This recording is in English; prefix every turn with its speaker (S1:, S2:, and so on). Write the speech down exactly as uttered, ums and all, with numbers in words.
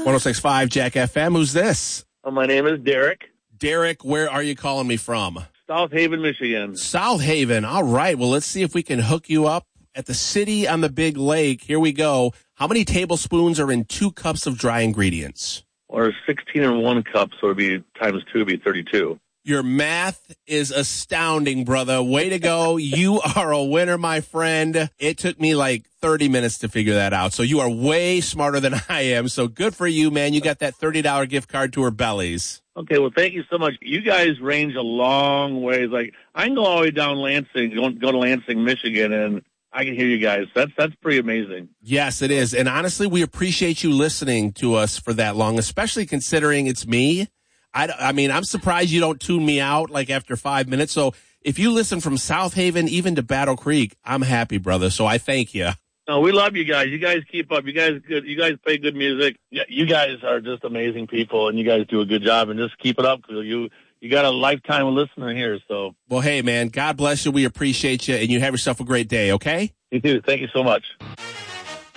S1: one oh six point five Jack F M. Who's this?
S2: Oh, my name is Derek.
S1: Derek, where are you calling me from?
S2: South Haven, Michigan.
S1: South Haven. All right. Well, let's see if we can hook you up at the city on the big lake. Here we go. How many tablespoons are in two cups of dry ingredients?
S2: Or sixteen in one cup, so it'd be times two would be thirty-two.
S1: Your math is astounding, brother. Way to go. You are a winner, my friend. It took me like thirty minutes to figure that out. So you are way smarter than I am. So good for you, man. You got that thirty dollars gift card to her Bellies.
S2: Okay, well, thank you so much. You guys range a long ways. Like, I can go all the way down Lansing, go, go to Lansing, Michigan, and I can hear you guys. That's that's pretty amazing.
S1: Yes, it is. And honestly, we appreciate you listening to us for that long, especially considering it's me. I, I mean, I'm surprised you don't tune me out like after five minutes. So if you listen from South Haven even to Battle Creek, I'm happy, brother. So I thank you.
S2: No, we love you guys. You guys keep up. You guys good. You guys play good music. Yeah, you guys are just amazing people, and you guys do a good job. And just keep it up, because you you got a lifetime listener here. So,
S1: well, hey, man, God bless you. We appreciate you, and you have yourself a great day. Okay.
S2: You too. Thank you so much.